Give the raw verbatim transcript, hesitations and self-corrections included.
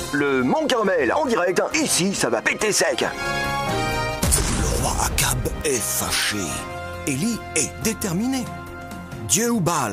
Le Mont Carmel, en direct, ici, ça va péter sec. Le roi Akab est fâché. Élie est déterminé. Dieu ou Baal